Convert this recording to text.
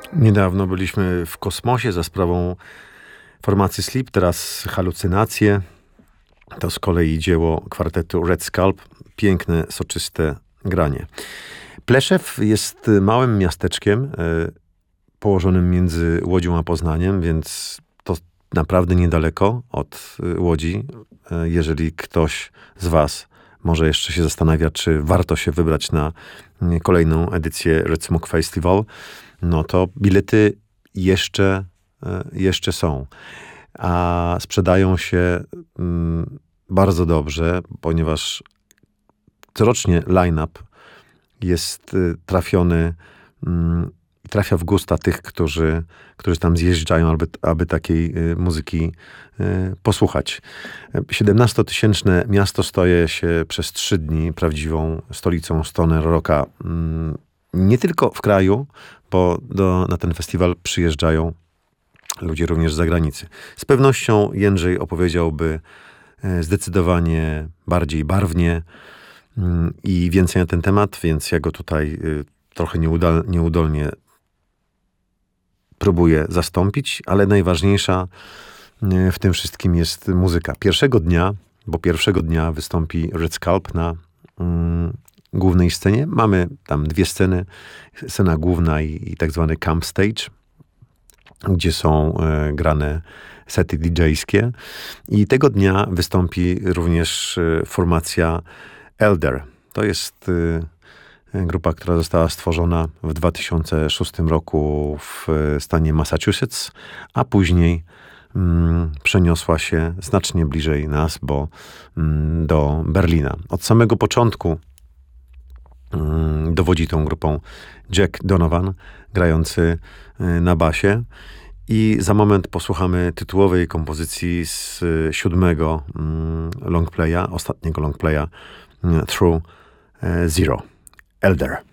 Niedawno byliśmy w kosmosie za sprawą formacji Sleep, teraz Halucynacje. To z kolei dzieło kwartetu Red Sculp. Piękne, soczyste granie. Pleszew jest małym miasteczkiem położonym między Łodzią a Poznaniem, więc to naprawdę niedaleko od Łodzi. Jeżeli ktoś z was może jeszcze się zastanawia, czy warto się wybrać na kolejną edycję Red Smoke Festival, no to bilety jeszcze są. A sprzedają się bardzo dobrze, ponieważ corocznie line-up jest trafiony i trafia w gusta tych, którzy tam zjeżdżają, aby takiej muzyki posłuchać. 17-tysięczne miasto staje się przez 3 dni prawdziwą stolicą stoner rocka. Nie tylko w kraju, bo na ten festiwal przyjeżdżają ludzie również z zagranicy. Z pewnością Jędrzej opowiedziałby zdecydowanie bardziej barwnie i więcej na ten temat, więc ja go tutaj trochę nieudolnie próbuję zastąpić, ale najważniejsza w tym wszystkim jest muzyka. Pierwszego dnia wystąpi Red Sculp na głównej scenie. Mamy tam 2 sceny. Scena główna i tak zwany camp stage, gdzie są grane sety DJ-skie. I tego dnia wystąpi również formacja Elder. To jest grupa, która została stworzona w 2006 roku w stanie Massachusetts, a później przeniosła się znacznie bliżej nas, bo do Berlina. Od samego początku dowodzi tą grupą Jack Donovan, grający na basie. I za moment posłuchamy tytułowej kompozycji z 7. longplaya, ostatniego longplaya Through Zero. Elder.